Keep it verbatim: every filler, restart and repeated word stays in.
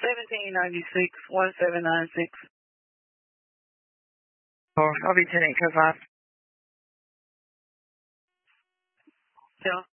seventeen ninety-six, one seven nine six. Oh, I'll be ten eight five. Yeah.